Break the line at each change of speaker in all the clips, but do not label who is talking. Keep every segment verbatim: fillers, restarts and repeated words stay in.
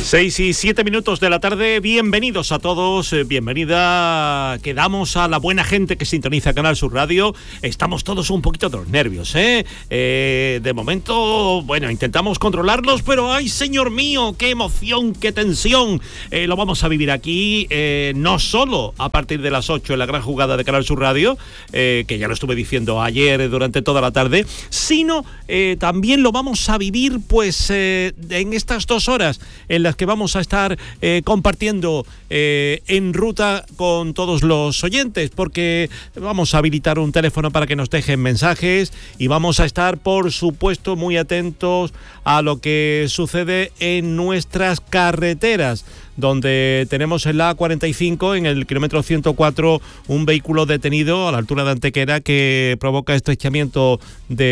Seis y siete minutos de la tarde, bienvenidos a todos, bienvenida, quedamos a la buena gente que sintoniza Canal Sur Radio. Estamos todos un poquito de los nervios, ¿eh? ¿eh? De momento, bueno, intentamos controlarlos, pero ¡ay, señor mío! ¡Qué emoción, qué tensión! Eh, lo vamos a vivir aquí, eh, no solo a partir de las ocho en la gran jugada de Canal Sur Radio, eh, que ya lo estuve diciendo ayer durante toda la tarde, sino eh, también lo vamos a vivir, pues, eh, en estas dos horas en las que vamos a estar eh, compartiendo eh, en ruta con todos los oyentes, porque vamos a habilitar un teléfono para que nos dejen mensajes y vamos a estar, por supuesto, muy atentos a lo que sucede en nuestras carreteras, donde tenemos en la A cuarenta y cinco, en el kilómetro ciento cuatro, un vehículo detenido a la altura de Antequera que provoca estrechamiento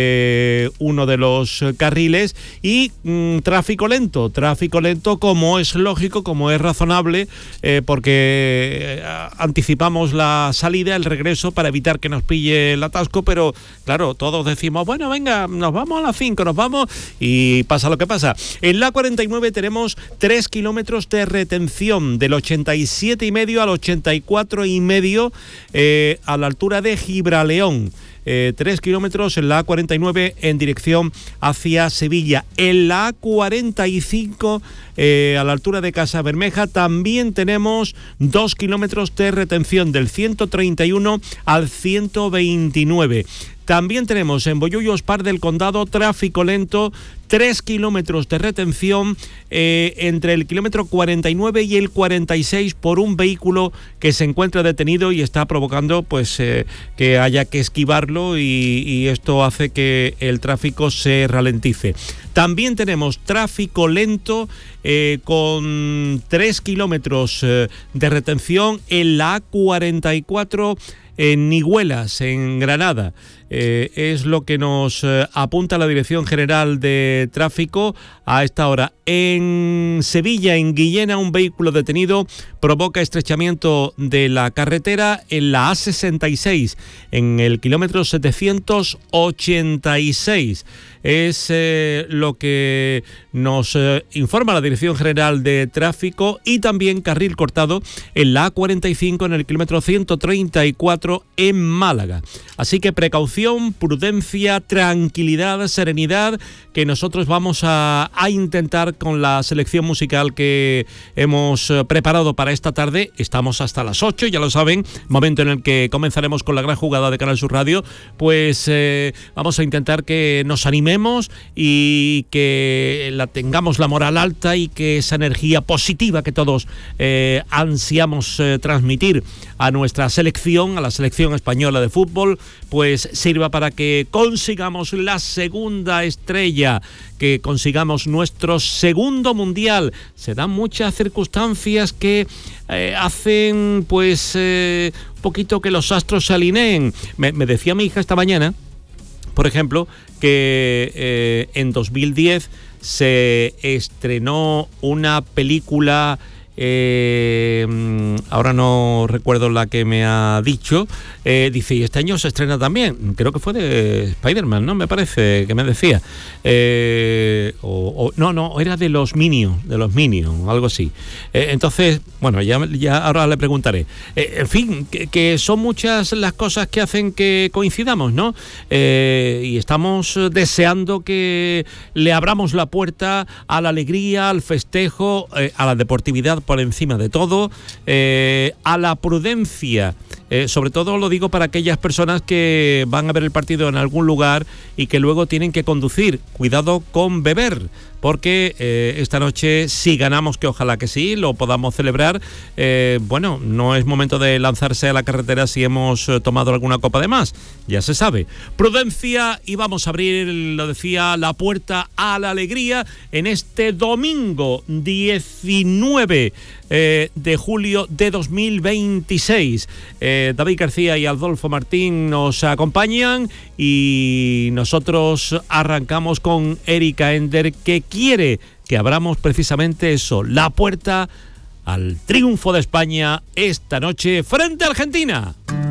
de uno de los carriles y mmm, tráfico lento, tráfico lento como es lógico, como es razonable, eh, porque eh, anticipamos la salida, el regreso para evitar que nos pille el atasco, pero claro, todos decimos, bueno, venga, nos vamos a las cinco, nos vamos, y pasa lo que pasa. En la A cuarenta y nueve tenemos tres kilómetros de retención del ochenta y siete y medio al ochenta y cuatro y medio eh, a la altura de Gibraleón. Eh, tres kilómetros en la A cuarenta y nueve en dirección hacia Sevilla. En la A cuarenta y cinco, eh, a la altura de Casa Bermeja, también tenemos dos kilómetros de retención del ciento treinta y uno al ciento veintinueve. También tenemos en Bollullos, Par del Condado, tráfico lento, tres kilómetros de retención eh, entre el kilómetro cuarenta y nueve y el cuarenta y seis por un vehículo que se encuentra detenido y está provocando pues eh, que haya que esquivarlo y, y esto hace que el tráfico se ralentice. También tenemos tráfico lento eh, con tres kilómetros eh, de retención en la A cuarenta y cuatro en Niguelas, en Granada. Eh, es lo que nos eh, apunta la Dirección General de Tráfico a esta hora. En Sevilla, en Guillena, un vehículo detenido provoca estrechamiento de la carretera en la A sesenta y seis, en el kilómetro setecientos ochenta y seis. Es eh, lo que nos eh, informa la Dirección General de Tráfico, y también carril cortado en la A cuarenta y cinco en el kilómetro ciento treinta y cuatro en Málaga. Así que precaución, prudencia, tranquilidad, serenidad, que nosotros vamos a, a intentar con la selección musical que hemos eh, preparado para esta tarde. Estamos hasta las ocho, ya lo saben, momento en el que comenzaremos con la gran jugada de Canal Sur Radio. Pues eh, vamos a intentar que nos animemos y que la tengamos la moral alta y que esa energía positiva que todos eh, ansiamos eh, transmitir a nuestra selección, a la selección española de fútbol, pues sirva para que consigamos la segunda estrella, que consigamos nuestro segundo mundial. Se dan muchas circunstancias que eh, hacen pues eh, un poquito que los astros se alineen. Me, me decía mi hija esta mañana, por ejemplo, que eh, en dos mil diez se estrenó una película, eh, ahora no recuerdo la que me ha dicho, eh, dice, y este año se estrena también, creo que fue de Spider-Man, ¿no? Me parece que me decía, eh, o, o no, no, era de los Minions, de los Minions, algo así. Eh, entonces, bueno, ya, ya ahora le preguntaré. Eh, en fin, que, que son muchas las cosas que hacen que coincidamos, ¿no? Eh, y estamos deseando que le abramos la puerta a la alegría, al festejo, eh, a la deportividad por encima de todo, eh, a la prudencia. Eh, sobre todo lo digo para aquellas personas que van a ver el partido en algún lugar y que luego tienen que conducir. Cuidado con beber, porque eh, esta noche, si ganamos, que ojalá que sí, lo podamos celebrar, eh, bueno, no es momento de lanzarse a la carretera si hemos eh, tomado alguna copa de más, ya se sabe. Prudencia, y vamos a abrir, lo decía, la puerta a la alegría en este domingo diecinueve eh, de julio de dos mil veintiséis. Eh, David García y Adolfo Martín nos acompañan y nosotros arrancamos con Erika Ender, que quiere que abramos precisamente eso, la puerta al triunfo de España esta noche frente a Argentina.